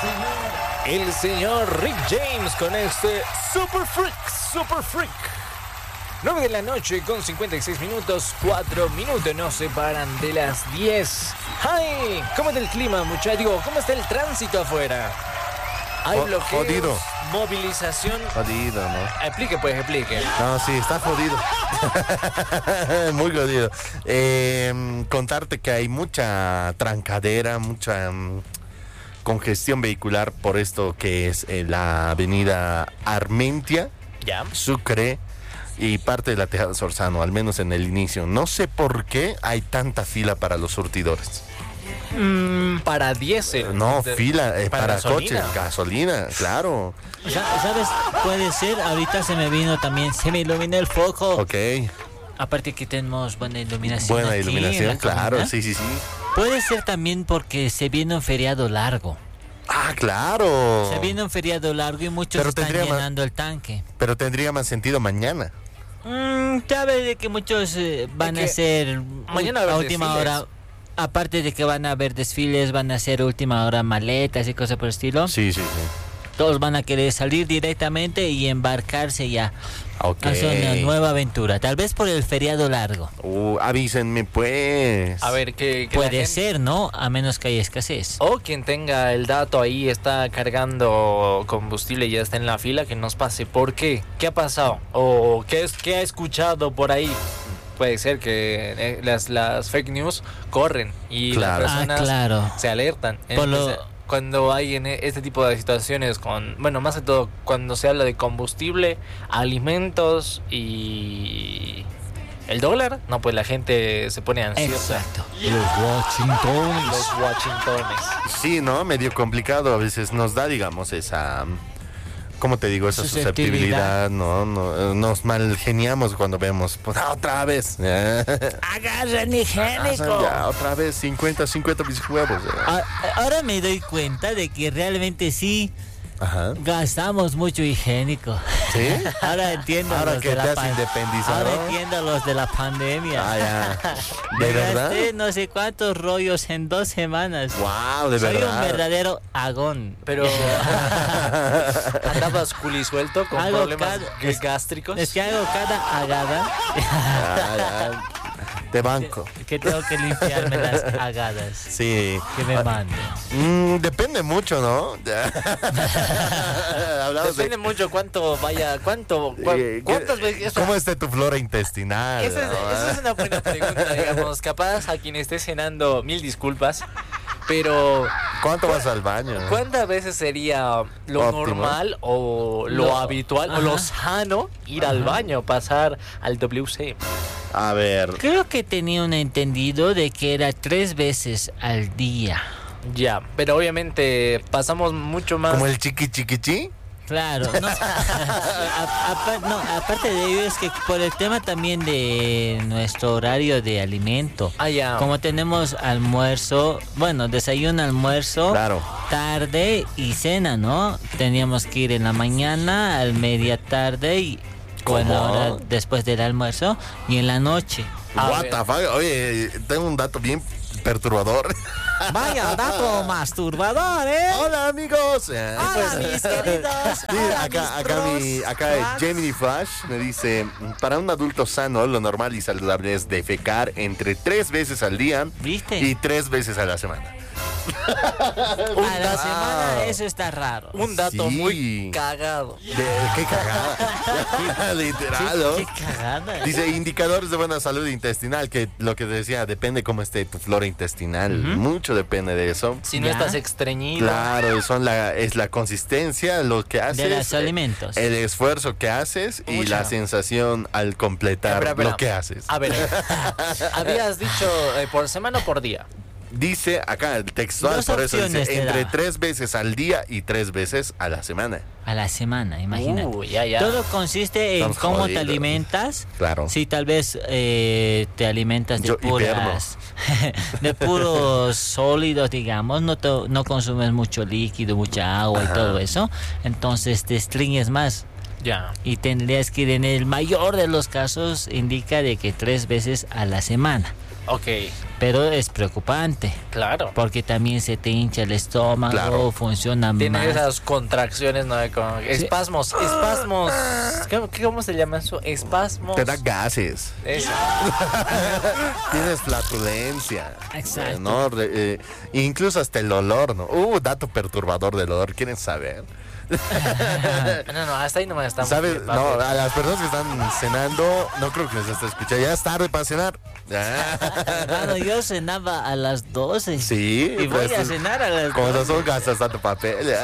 El señor Rick James con este Super Freak. 9 de la noche con 56 minutos, 4 minutos nos separan de las 10. ¡Ay! ¿Cómo está el clima, muchachos? Digo, ¿cómo está el tránsito afuera? Hay bloqueos, jodido. Movilización. Jodido, ¿no? Explique. No, sí, está jodido. Muy jodido. Contarte que hay mucha trancadera, mucha congestión vehicular por esto que es la avenida Armentia, Ya. Sucre y parte de la Tejada Sorzano, al menos en el inicio. No sé por qué hay tanta fila para los surtidores. Para diésel. No, fila para gasolina. coches, gasolina, claro. ¿Sabes? Puede ser, ahorita se me ilumina el foco. Ok, Aparte que tenemos buena iluminación. buena aquí en iluminación, la claro, cabina. sí. Puede ser también porque se viene un feriado largo. Ah, claro. Se viene un feriado largo y muchos Pero están tendría más- llenando el tanque. Pero tendría más sentido mañana. Sabes de que muchos van Es a que hacer mañana va a a haber última desfiles. hora. Aparte de que van a haber desfiles, van a hacer última hora maletas y cosas por el estilo. Sí. Todos van a querer salir directamente y embarcarse ya. Ok. Hacer una nueva aventura. Tal vez por el feriado largo. Avísenme, pues. A ver, que la Puede gente- ser, ¿no? A menos que haya escasez. O quien tenga el dato ahí, está cargando combustible y ya está en la fila, que nos pase. ¿Por qué? ¿Qué ha pasado? ¿O qué ha escuchado por ahí? Puede ser que las fake news corren y Claro. las personas claro. se alertan. Por lo- Entonces, cuando hay en este tipo de situaciones, más que todo cuando se habla de combustible, alimentos y el dólar, no, pues la gente se pone ansiosa. Exacto. Los Washingtons. Los Washingtones. Sí, ¿no? Medio complicado. A veces nos da, digamos, esa... ¿Cómo te digo? Esa susceptibilidad, ¿no? Nos malgeniamos cuando vemos... Pues, otra vez. Agarran higiénico. Ya, otra vez. 50 mis huevos. Ahora me doy cuenta de que realmente sí Ajá. gastamos mucho higiénico. ¿Sí? Ahora entiendo Ahora los que de te la has independizado. Ahora entiendo los de la pandemia. Ah, ya. ¿De Me verdad? gasté no sé cuántos rollos en 2 semanas. Wow, de Soy verdad. un verdadero agón. Pero andabas culisuelto con Hago problemas gástricos. Es que hago cada agada Ya. De banco. que tengo que limpiarme las agadas Sí. que me mando. Depende mucho, ¿no? Hablamos Depende mucho cuántas veces. ¿Cómo esté tu flora intestinal? Esa es una buena pregunta, digamos. Capaz a quien esté cenando, mil disculpas. Pero, ¿Cuánto vas al baño? ¿cuántas veces sería lo Óptimo. normal o lo habitual o lo sano ir al baño, pasar al WC? A ver. Creo que tenía un entendido de que era 3 veces al día. Ya, pero obviamente pasamos mucho más. ¿Como el chiqui? Claro, no. Aparte de ello es que por el tema también de nuestro horario de alimento. Ah, ya. Como tenemos almuerzo, desayuno, almuerzo, Claro. tarde y cena, ¿no? Teníamos que ir en la mañana, al media tarde y ¿Cómo? hora después del almuerzo y en la noche. What the fuck? Oye, tengo un dato bien perturbador. Vaya dato masturbador, ¿eh? Hola, amigos. Hola, mis queridos. Sí, Hola, acá Gemini Flash me dice, para un adulto sano, lo normal y saludable es defecar entre 3 veces al día ¿Viste? y 3 veces a la semana. A la semana eso está raro. Un dato Sí. muy cagado. Qué cagada. Literal, ¿no? Qué cagada. Dice, indicadores de buena salud intestinal, que lo que decía, depende cómo esté tu flora intestinal. Mucho depende de eso. Si no Ya. estás estreñido. Claro, es la consistencia, lo que haces. De los alimentos. El esfuerzo que haces y Mucha. la sensación al completar Espera. lo que haces. A ver, habías dicho por semana o por día. Dice acá el textual, Dos por eso opciones dice te entre da. 3 veces al día y 3 veces a la semana. A la semana, imagínate. Ya. Todo consiste en Estamos cómo te jodidos. alimentas. Claro. Si tal vez te alimentas de Yo puras, de puros sólidos, digamos, no consumes mucho líquido, mucha agua y todo eso, entonces te estreñes más. Ya. Y tendrías que ir, en el mayor de los casos, indica de que 3 veces a la semana. Ok. Pero es preocupante. Claro. Porque también se te hincha el estómago, Claro. funciona Tiene más. esas contracciones, ¿no? Como espasmos. ¿Cómo se llama eso? Espasmos. Te da gases. Eso. Tienes flatulencia. Exacto. ¿No? Incluso hasta el olor, ¿no? Dato perturbador del olor. ¿Quieren saber? No, hasta ahí nomás estamos. ¿Sabes? No, a las personas que están cenando, no creo que les esté escuchando. Ya es tarde para cenar. Hermano, yo cenaba a las 12. Sí. Y voy pues, a cenar a las Como 12. razón gastas tanto papel.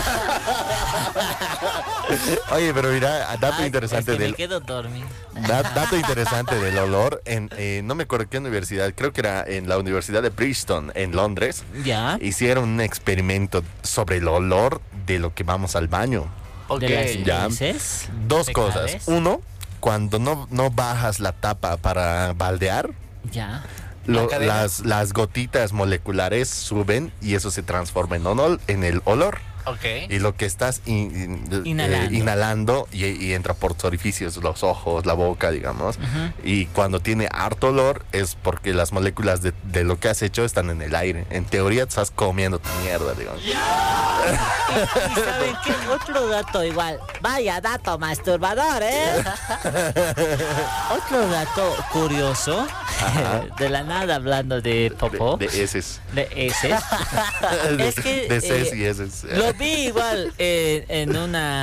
Oye, pero mira, dato Ay, interesante es que del me quedo dormido. dato interesante del olor no me acuerdo qué universidad, creo que era en la Universidad de Bristol en Londres. Ya. Hicieron un experimento sobre el olor de lo que vamos al baño. Ok. De las ya. heces. Dos ¿Fecales? cosas. Uno, cuando no bajas la tapa para baldear, Ya. cadena. las gotitas moleculares suben y eso se transforma en el olor. Ok. Y lo que estás Inhalando. inhalando y entra por tus orificios, los ojos, la boca, digamos. Y cuando tiene harto olor es porque las moléculas de lo que has hecho están en el aire. En teoría estás comiendo tu mierda, digamos. ¿Y saben qué? Otro dato igual. Vaya dato masturbador, ¿eh? Otro dato curioso. De la nada hablando de popó. De heces. De heces. Es que de ses y heces. lo vi igual en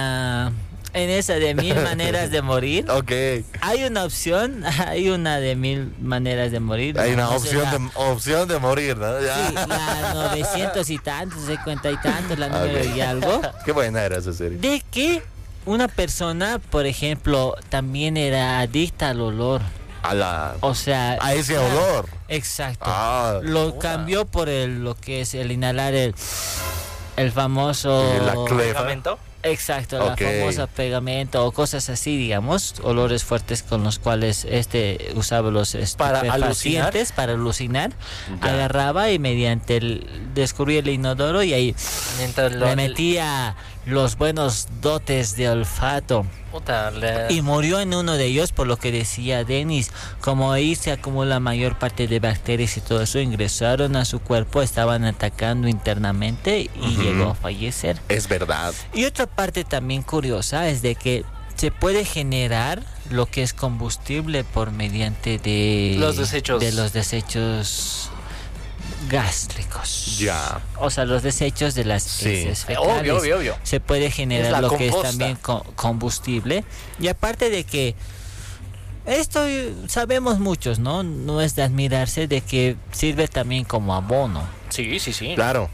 esa de 1000 maneras de morir. Ok. Hay una opción, hay una de 1000 maneras de morir. Hay una No sé, opción de morir, ¿no? Ya. Sí, la 900 y tantos, 50 y tantos, la número Ok. y algo. Qué buena era esa serie. De que una persona, por ejemplo, también era adicta al olor. O sea, A ese olor. exacto. Ah. Lo cambió por lo que es el inhalar el famoso La clefa. ¿Pegamento? exacto, Ok. la famosa pegamento o cosas así, digamos, olores fuertes con los cuales usaba los Para estupefacientes para alucinar, Ya. agarraba y mediante descubría el inodoro y ahí Mientras le metía los buenos dotes de olfato. Y murió en uno de ellos, por lo que decía Dennis, como ahí se acumula mayor parte de bacterias y todo eso, ingresaron a su cuerpo, estaban atacando internamente y llegó a fallecer. Es verdad. Y otra parte también curiosa es de que se puede generar lo que es combustible por mediante de Los desechos. de los desechos gástricos. Ya. O sea, los desechos de las Sí. heces fecales. Obvio. Se puede Es generar la lo que es composta. también combustible. Y aparte de que esto sabemos muchos, ¿no? No es de admirarse de que sirve también como abono. Sí. Claro.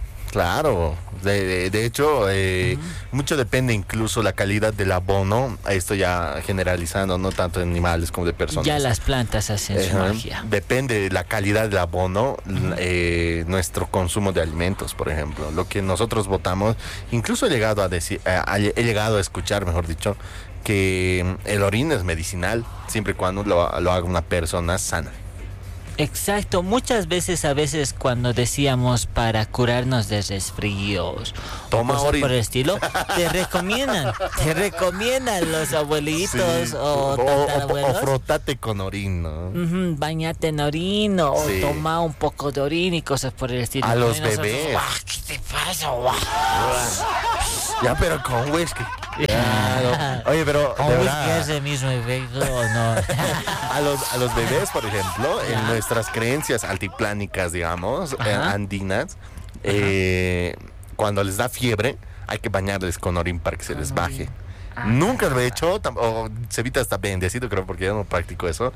De hecho, mucho depende incluso la calidad del abono. Esto ya generalizando, no tanto de animales como de personas. Ya las plantas hacen su Ajá. magia. Depende de la calidad del abono, nuestro consumo de alimentos, por ejemplo. Lo que nosotros votamos, incluso he llegado a decir, he llegado a escuchar, mejor dicho, que el orín es medicinal, siempre y cuando lo haga una persona sana. Exacto, muchas veces, cuando decíamos para curarnos de resfríos, Toma cosas orín. por el estilo, te recomiendan los abuelitos Sí. o o tatarabuelos. frotate con orín, ¿no? Bañate en orín o Sí. toma un poco de orín y cosas por el estilo. A los Y nosotros, bebés. "Guau, ¿qué te pasa? Guau?". Ya, pero con whisky. Claro. Oye, pero ¿Con de whisky verdad, ese mismo efecto o no? a los bebés, por ejemplo, Ya. en nuestras creencias altiplánicas, digamos, Ajá. andinas, cuando les da fiebre, hay que bañarles con orín para que se les baje. Nunca lo he hecho, o se evita hasta bendecido, creo, porque yo no practico eso,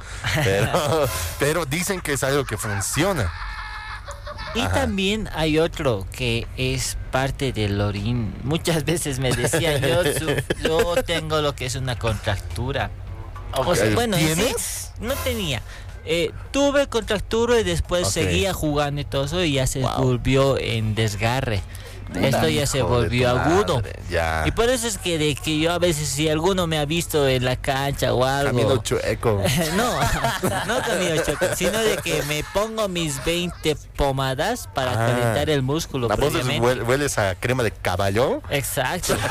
pero dicen que es algo que funciona. Y también hay otro que es parte del orín. Muchas veces me decían, yo tengo lo que es una contractura. O sea, bueno, en sí, ¿Tienes? no tenía. Tuve contractura y después Ok. seguía jugando y todo eso y ya se Wow. volvió en desgarre. Esto ya se Hijo de volvió tu agudo. madre, ya. Y por eso es que de que yo a veces, si alguno me ha visto en la cancha o algo, Camino chueco. no camino choco, sino de que me pongo mis 20 pomadas para Ah. calentar el músculo ¿A vos previamente. hueles a crema de caballo? Exacto.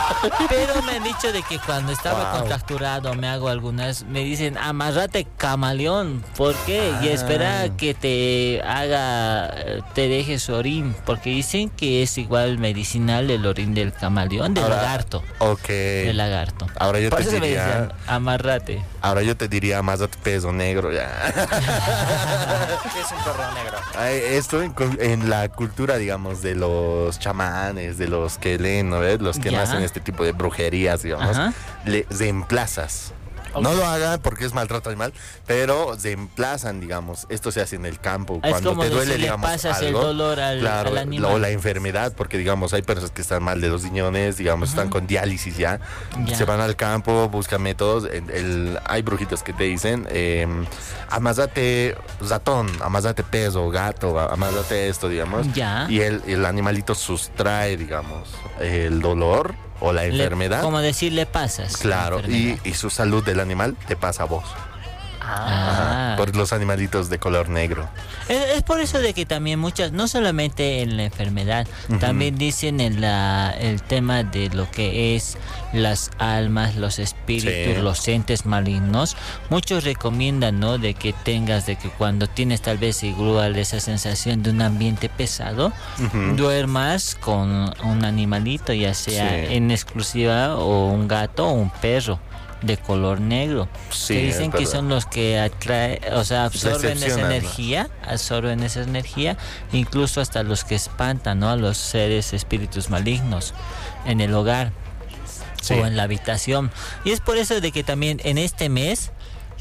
Pero me han dicho de que cuando estaba contracturado me hago algunas, me dicen amárrate camaleón. ¿Por qué? Y espera que te deje su orín, porque dicen que es igual medicinal el orín del camaleón, del lagarto. Ok. Del lagarto. Ahora yo Por te eso me diría, decían, amárrate. ahora yo te diría amárrate peso negro ya. ¿Qué es un perro negro? Esto en la cultura, digamos, de los chamanes, de los que leen, ¿no ves? Los que Ya. hacen este tipo de brujerías, digamos, Ajá. reemplazas. Ok. No lo hagan porque es maltrato animal, pero reemplazan, digamos. Esto se hace en el campo. Es Cuando como te duele, decirle, digamos, pasas algo, el dolor al animal. o la enfermedad, porque, digamos, hay personas que están mal de los riñones, digamos, están con diálisis ya. Se van al campo, buscan métodos. Hay brujitos que te dicen, amásate ratón, amásate peso, gato, amásate esto, digamos. Ya. Y el animalito sustrae, digamos, el dolor o la enfermedad. Como decir, le pasas. Claro, la enfermedad. y su salud del animal te pasa a vos. Ah. Por los animalitos de color negro. Es por eso de que también muchas, no solamente en la enfermedad, también dicen en el tema de lo que es las almas, los espíritus, Sí. los entes malignos. Muchos recomiendan, ¿no? De que tengas, de que cuando tienes tal vez igual esa sensación de un ambiente pesado, duermas con un animalito, ya sea Sí. en exclusiva o un gato o un perro de color negro, Sí, que dicen es que verdad. son los que absorben esa Recepcionan, ¿no? energía, incluso hasta los que espantan, ¿no? A los seres espíritus malignos en el hogar Sí. o en la habitación. Y es por eso de que también en este mes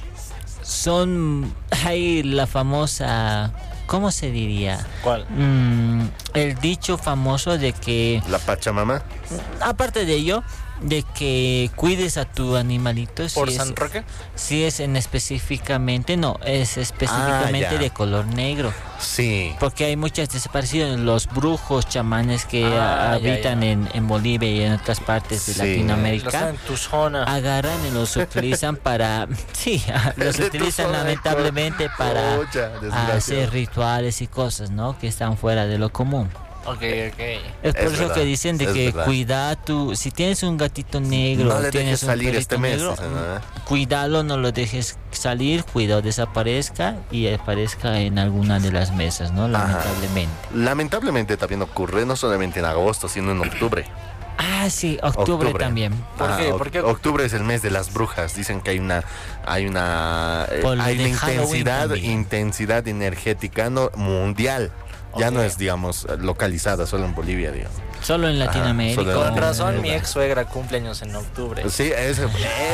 hay la famosa, ¿cómo se diría? ¿Cuál? El dicho famoso de que, La Pachamama. aparte de ello, de que cuides a tu animalito. ¿Por si San es, Roque? si es específicamente ya. de color negro. Sí. Porque hay muchas desapariciones. Los brujos, chamanes que habitan ya. En Bolivia y en otras partes de Sí. Los Latinoamérica, en tu zona. agarran y los utilizan para... Sí, los De tu utilizan zona, lamentablemente para Pucha, desgraciado. hacer rituales y cosas, ¿no? Que están fuera de lo común. Ok. Es por eso verdad, que dicen de es que verdad. cuida si tienes un gatito negro, No le tienes dejes un salir perrito este mes, negro, dicen, ¿no? cuídalo, no lo dejes salir, cuidado, desaparezca y aparezca en alguna de las mesas, ¿no? Lamentablemente. Lamentablemente también ocurre no solamente en agosto, sino en octubre. Ah, sí, octubre también. ¿Por qué? ¿Por qué? Octubre es el mes de las brujas. Dicen que hay una Por lo hay de una Halloween también. intensidad energética mundial. Ya no es, digamos, localizada solo en Bolivia, digamos. Solo en Latinoamérica. solo en Con razón, mi Latinoamérica. ex suegra cumpleaños en octubre. Sí, eso.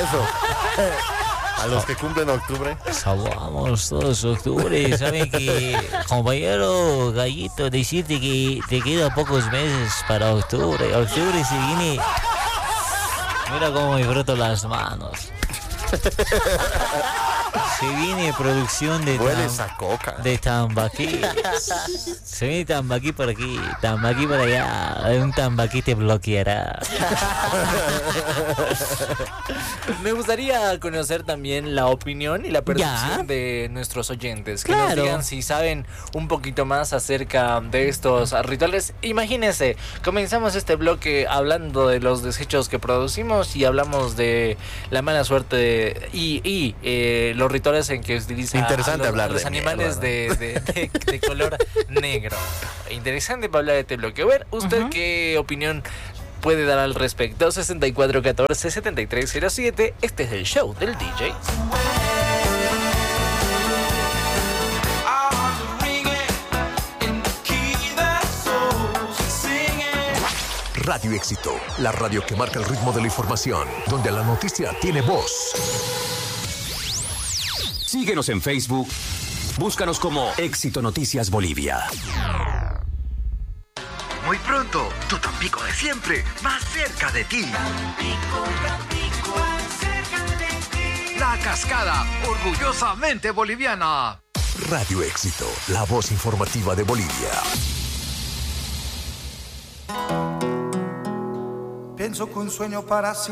A los que cumplen octubre. Saludamos todos octubre. Saben que, compañero Gallito, decirte que te quedan pocos meses para octubre. Octubre se viene. Mira cómo me froto las manos. Se viene producción de Hueles a coca. de tambaqui. Se viene tambaqui por aquí, tambaqui por allá. Un tambaqui te bloqueará. Me gustaría conocer también la opinión y la percepción de nuestros oyentes. Que nos Claro. digan si saben un poquito más acerca de estos rituales. Imagínense, comenzamos este bloque hablando de los desechos que producimos y hablamos de la mala suerte y los rituales en que se utiliza Interesante hablar los de animales mierda, de color negro. Interesante para hablar de este bloque. A ver, ¿usted qué opinión puede dar al respecto? 6414-7307. Este es el show del DJ. Radio Éxito, la radio que marca el ritmo de la información, donde la noticia tiene voz. Síguenos en Facebook. Búscanos como Éxito Noticias Bolivia. Muy pronto, tu Tampico de siempre, más cerca de ti. La Cascada, orgullosamente boliviana. Radio Éxito, la voz informativa de Bolivia. Pienso que un sueño para siempre.